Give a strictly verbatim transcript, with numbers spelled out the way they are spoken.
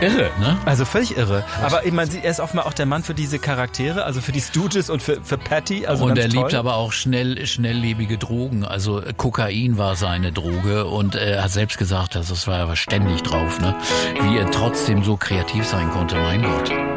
irre, ne? Also völlig irre. Aber ich meine, er ist offenbar auch der Mann für diese Charaktere, also für die Stooges und für, für Patty. Also und ganz er toll. liebt aber auch schnell, schnelllebige Drogen. Also Kokain war seine Droge und er hat selbst gesagt, dass es war aber ständig drauf, ne? Wie er trotzdem so kreativ sein konnte, mein Gott.